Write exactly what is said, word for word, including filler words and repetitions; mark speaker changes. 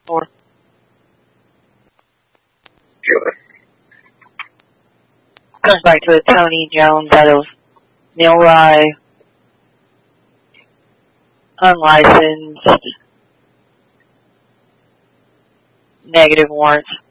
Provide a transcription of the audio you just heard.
Speaker 1: Four.
Speaker 2: Sure.
Speaker 1: Comes back to a Tony Jones out of Millrye. Unlicensed. Negative warrants.